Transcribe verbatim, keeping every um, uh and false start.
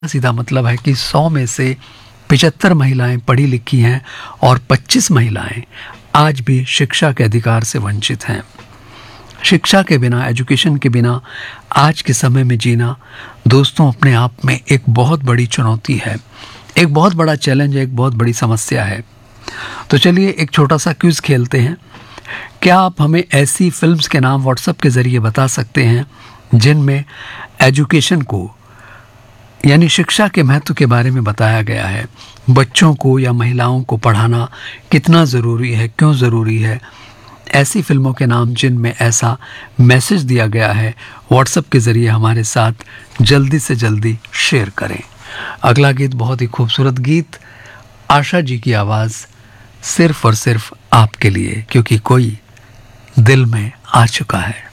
सीधा मतलब है कि सौ में से पचहत्तर महिलाएं पढ़ी लिखी हैं और पच्चीस महिलाएं आज भी शिक्षा के अधिकार से वंचित हैं। शिक्षा के बिना, एजुकेशन के बिना आज के समय में जीना दोस्तों अपने आप में एक बहुत बड़ी चुनौती है, एक बहुत बड़ा चैलेंज है, एक बहुत बड़ी समस्या है। तो चलिए एक छोटा सा क्विज खेलते हैं। क्या आप हमें ऐसी फिल्म्स के नाम व्हाट्सएप के ज़रिए बता सकते हैं जिनमें एजुकेशन को यानी शिक्षा के महत्व के बारे में बताया गया है? बच्चों को या महिलाओं को पढ़ाना कितना ज़रूरी है, क्यों ज़रूरी है? ऐसी फिल्मों के नाम जिनमें ऐसा मैसेज दिया गया है, व्हाट्सएप के ज़रिए हमारे साथ जल्दी से जल्दी शेयर करें। अगला गीत बहुत ही खूबसूरत गीत, आशा जी की आवाज़, सिर्फ और सिर्फ आपके लिए, क्योंकि कोई दिल में आ चुका है।